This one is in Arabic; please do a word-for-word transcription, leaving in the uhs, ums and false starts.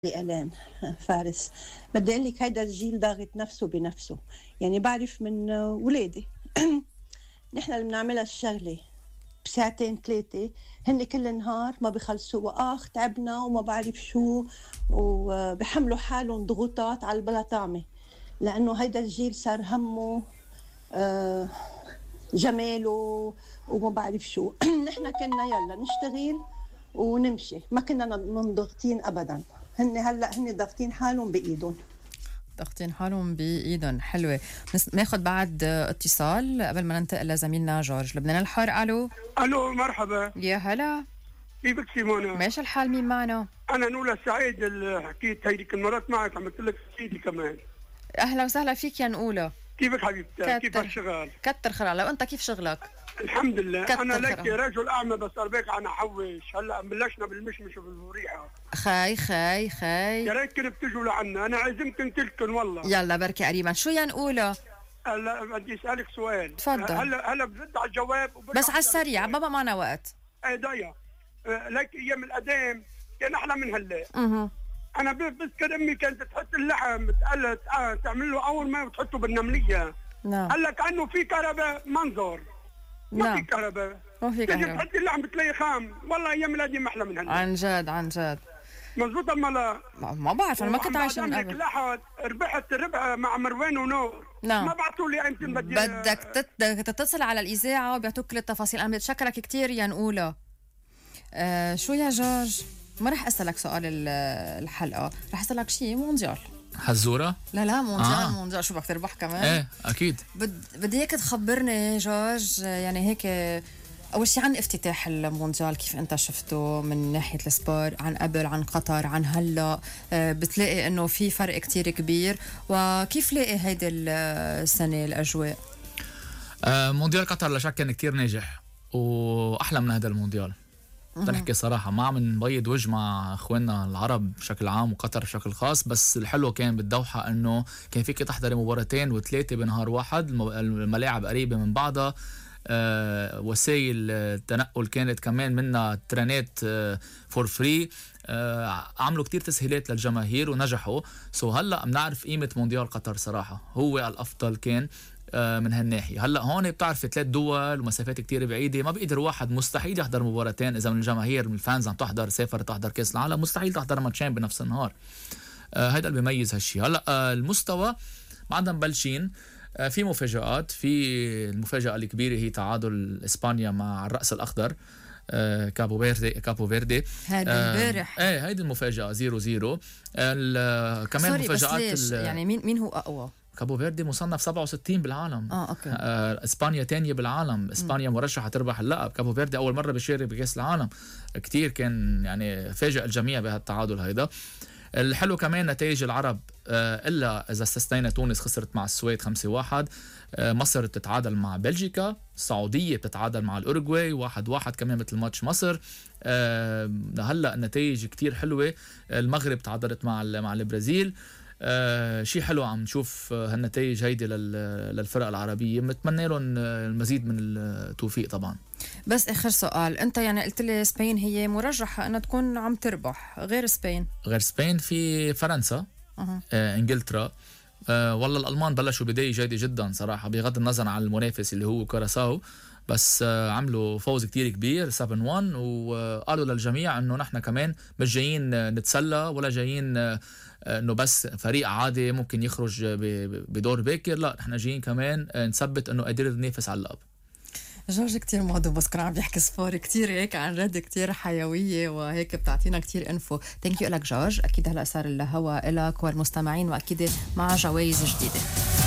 الآن فارس. بدي أقول لك هيدا الجيل ضاغط نفسه بنفسه، يعني بعرف من ولادي نحن اللي بنعملها الشغلة بساعتين ثلاثة هن كل النهار ما بيخلصوا، آخ تعبنا وما بعرف شو، وبحملوا حالهم ضغوطات على البلا طعمة، لأنه هيدا الجيل صار همه آه جماله وما بعرف شو. نحن كنا يلا نشتغل ونمشي، ما كنا منضغطين أبدا. هن هلا هن ضاغطين حالهم بايدهم ضاغطين حالهم بايدهم. حلوه. ناخذ بعد اتصال قبل ما ننتقل لزميلنا جورج. لبنان الحار. الو الو مرحبا. يا هلا، كيفك سيمونا؟ ماشي الحال. مين معنا؟ انا نولا سعيد اللي حكيت هيديك المرات معك، عملت لك سيدي كمان. اهلا وسهلا فيك يا نقوله. كيفك حبيبتي؟ كيف الشغل؟ كتر خير. لو انت كيف شغلك؟ الحمد لله. انا لك خرا. رجل اعمى بس اربيك عنا حوش. هلا بلشنا بالمشمش وبالوريحه. خاي خاي خاي يا ريت كنتوا بتجوا لعنا، انا عزمتكم كلكم والله. يلا بركي قريبا. شو يا نقوله؟ هلا بدي اسالك سؤال. تفضل. هلا هلا برد على الجواب بس على السريع، بابا معنا وقت. ايه ضيع. لك ايام القديم كان احلى من هلا. اها انا بذكر امي كانت تحط اللحم تقلت آه تعمل له اول ما بتحطه بالنمليه. نعم. قال لك عنه في كهرباء منظر. ما نعم. في كهرباء. ما في تيجي كهرباء. تحط اللحم بتلاقي خام. والله ايام القديم احلى من هلا. عن جد عن جد. مزبوط اما لا؟ ما, ما بعرف، انا ما كنت عايشه من قبل. لحد ربحت ربح مع مروان ونور. نعم. ما بعثوا لي انت بدي بدك تت... تتصل على الاذاعه وبيعطوك كل التفاصيل. انا بتشكرك كثير يا نقوله. آه شو يا جورج؟ ما رح اسالك سؤال الحلقه، رح اسالك شيء مونديال. حزوره؟ لا لا مونديال. آه. مونديال. شو بدك تربح كمان؟ ايه اكيد. بد... بدي اياك تخبرني جورج، يعني هيك اول شيء عن افتتاح المونديال، كيف انت شفته من ناحيه السبور، عن قبل، عن قطر، عن هلا. آه بتلاقي انه في فرق كتير كبير، وكيف لاقي هيدي السنه الاجواء؟ آه مونديال قطر لا شك كان كتير ناجح واحلى من هذا المونديال. تنحكي صراحة ما عم نبيض وجه مع اخواننا العرب بشكل عام وقطر بشكل خاص، بس الحلو كان بالدوحة انه كان فيك تحضري مباراتين وثلاثة بنهار واحد، الملاعب قريبة من بعضها. آه وسائل التنقل كانت كمان منها ترانات آه فور فري. آه عملوا كتير تسهيلات للجماهير ونجحوا. سو هلا بنعرف قيمة مونديال قطر صراحة، هو الافضل كان من هالناحية. هلا هون بتعرفي ثلاث دول ومسافات كتير بعيدة، ما بيقدر واحد مستحيل يحضر مباراتين. إذا من الجماهير من الفانز عم تحضر سافر تحضر كأس العالم، مستحيل تحضر ماتشين بنفس النهار. آه هيدا اللي بيميز هالشي. هلا آه المستوى بعدنا مبلشين. آه في مفاجآت. في المفاجأة الكبيرة هي تعادل إسبانيا مع الرأس الأخضر. آه كابو فيردي كابو فيردي هذا امبارح. آه ايه هيدي المفاجأة زيرو زيرو. آه كمان مفاجآت. يعني مين مين هو أقوى؟ كابو فيردي مصنف سبعة وستين بالعالم. اه اوكي. آه، اسبانيا تانية بالعالم. اسبانيا مرشحة تربح اللقب. كابو فيردي اول مرة بيشارك بكأس العالم. كتير كان يعني فاجئ الجميع بهالتعادل هيدا. الحلو كمان نتائج العرب، آه الا اذا استثنينا تونس خسرت مع السويد خمسة واحد. آه مصر بتتعادل مع بلجيكا. السعودية بتتعادل مع الأوروغواي واحد واحد كمان مثل ماتش مصر. آه هلا النتائج كتير حلوة. المغرب تعادلت مع مع البرازيل. آه شيء حلو عم نشوف هالنتائج هيدي للفرق العربية. بنتمنى لهم المزيد من التوفيق طبعا. بس آخر سؤال، أنت يعني قلت لي سبين هي مرجحة أنها تكون عم تربح، غير سبين؟ غير سبين في فرنسا. أه. آه إنجلترا. آه والله الألمان بلشوا بداية جيدة جدا صراحة، بغض النظر عن المنافس اللي هو كوراساو، بس آه عملوا فوز كتير كبير سبعة واحد. وقالوا للجميع انه نحن كمان مش جايين نتسلى ولا جايين آه انه بس فريق عادي ممكن يخرج بدور باكر، لا نحن جايين كمان نثبت انه قادر ننافس على اللقب. جورج كتير مهضوم بس كان عم يحكي سبور كتير هيك عن جد كتير حيوية، وهيك بتعطينا كتير انفو. ثانك يو لك جورج. اكيد هلا صار الهوا لك والمستمعين، واكيد مع جوائز جديدة.